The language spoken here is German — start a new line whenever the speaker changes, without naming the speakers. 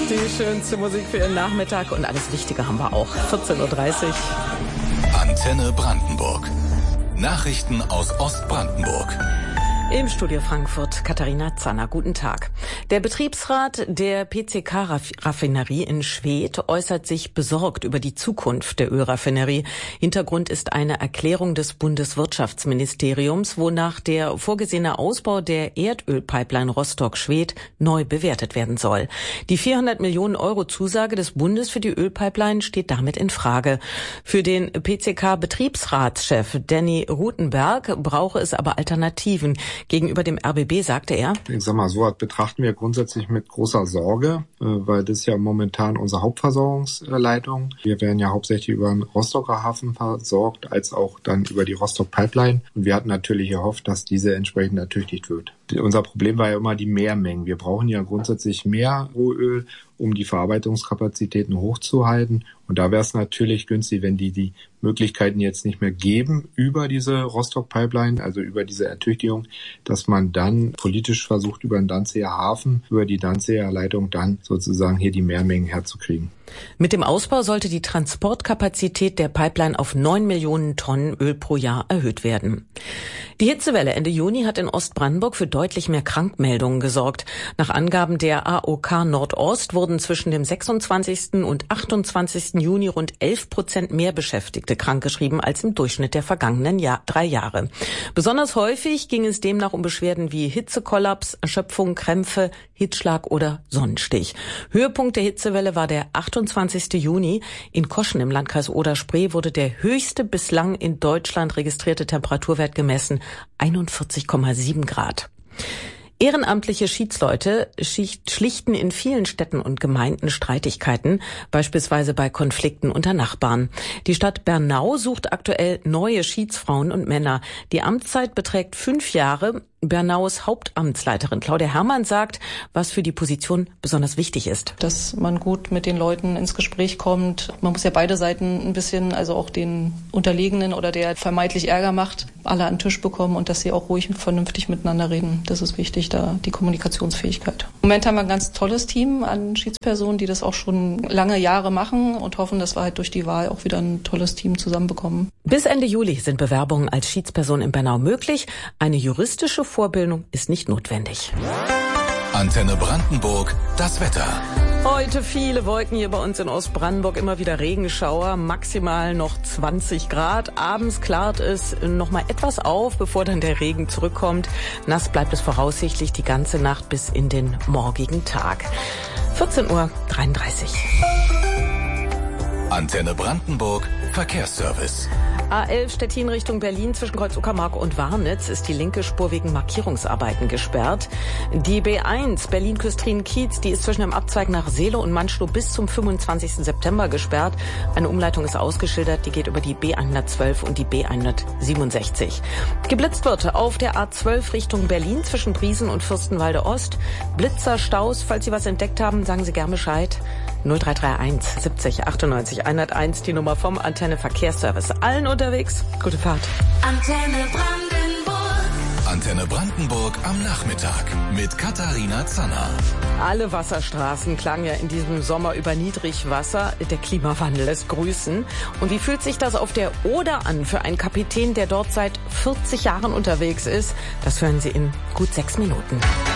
Die schönste Musik für Ihren Nachmittag und alles Wichtige haben wir auch. 14.30 Uhr.
Antenne Brandenburg. Nachrichten aus Ostbrandenburg.
Im Studio Frankfurt Katharina Zanner. Guten Tag. Der Betriebsrat der PCK-Raffinerie in Schwedt äußert sich besorgt über die Zukunft der Ölraffinerie. Hintergrund ist eine Erklärung des Bundeswirtschaftsministeriums, wonach der vorgesehene Ausbau der Erdölpipeline Rostock-Schwedt neu bewertet werden soll. Die 400 Millionen Euro Zusage des Bundes für die Ölpipeline steht damit in Frage. Für den PCK-Betriebsratschef Danny Rutenberg brauche es aber Alternativen. Gegenüber dem RBB sagte er:
Ich sag mal, so was betrachten wir grundsätzlich mit großer Sorge, weil das ja momentan unsere Hauptversorgungsleitung. Wir werden ja hauptsächlich über den Rostocker Hafen versorgt, als auch dann über die Rostock Pipeline. Und wir hatten natürlich gehofft, dass diese entsprechend ertüchtigt wird. Unser Problem war ja immer die Mehrmengen. Wir brauchen ja grundsätzlich mehr Rohöl, um die Verarbeitungskapazitäten hochzuhalten. Und da wäre es natürlich günstig, wenn die Möglichkeiten jetzt nicht mehr geben über diese Rostock-Pipeline, also über diese Ertüchtigung, dass man dann politisch versucht, über den Danziger Hafen, über die Danziger Leitung dann sozusagen hier die Mehrmengen herzukriegen.
Mit dem Ausbau sollte die Transportkapazität der Pipeline auf 9 Millionen Tonnen Öl pro Jahr erhöht werden. Die Hitzewelle Ende Juni hat in Ostbrandenburg für deutlich mehr Krankmeldungen gesorgt. Nach Angaben der AOK Nordost wurden zwischen dem 26. und 28. Juni rund 11% mehr Beschäftigte krankgeschrieben als im Durchschnitt der vergangenen 3 Jahre. Besonders häufig ging es demnach um Beschwerden wie Hitzekollaps, Erschöpfung, Krämpfe, Hitzschlag oder Sonnenstich. Höhepunkt der Hitzewelle war der 28. Juni. In Koschen im Landkreis Oder-Spree wurde der höchste bislang in Deutschland registrierte Temperaturwert gemessen, 41,7 Grad. Ehrenamtliche Schiedsleute schlichten in vielen Städten und Gemeinden Streitigkeiten, beispielsweise bei Konflikten unter Nachbarn. Die Stadt Bernau sucht aktuell neue Schiedsfrauen und Männer. Die Amtszeit beträgt 5 Jahre. Bernaus Hauptamtsleiterin Claudia Herrmann sagt, was für die Position besonders wichtig ist.
Dass man gut mit den Leuten ins Gespräch kommt. Man muss ja beide Seiten ein bisschen, also auch den Unterlegenen oder der vermeintlich Ärger macht, alle an den Tisch bekommen und dass sie auch ruhig und vernünftig miteinander reden. Das ist wichtig, da die Kommunikationsfähigkeit. Im Moment haben wir ein ganz tolles Team an Schiedspersonen, die das auch schon lange Jahre machen und hoffen, dass wir halt durch die Wahl auch wieder ein tolles Team zusammenbekommen.
Bis Ende Juli sind Bewerbungen als Schiedsperson in Bernau möglich. Eine juristische Vorbildung ist nicht notwendig.
Antenne Brandenburg, das Wetter.
Heute viele Wolken hier bei uns in Ostbrandenburg, immer wieder Regenschauer, maximal noch 20 Grad. Abends klart es noch mal etwas auf, bevor dann der Regen zurückkommt. Nass bleibt es voraussichtlich die ganze Nacht bis in den morgigen Tag. 14.33 Uhr.
Antenne Brandenburg, Verkehrsservice.
A11 Stettin Richtung Berlin zwischen Kreuz Uckermark und Warnitz ist die linke Spur wegen Markierungsarbeiten gesperrt. Die B1 Berlin-Küstrin-Kiez, die ist zwischen dem Abzweig nach Seele und Mannschloh bis zum 25. September gesperrt. Eine Umleitung ist ausgeschildert, die geht über die B112 und die B167. Geblitzt wird auf der A12 Richtung Berlin zwischen Briesen und Fürstenwalde Ost. Blitzer, Staus, falls Sie was entdeckt haben, sagen Sie gern Bescheid. 0331 70 98 101, die Nummer vom Antenne Verkehrsservice. Allen unterwegs, gute Fahrt.
Antenne Brandenburg. Antenne Brandenburg am Nachmittag mit Katharina Zanner.
Alle Wasserstraßen klagen ja in diesem Sommer über Niedrigwasser. Der Klimawandel lässt grüßen. Und wie fühlt sich das auf der Oder an für einen Kapitän, der dort seit 40 Jahren unterwegs ist? Das hören Sie in gut 6 Minuten.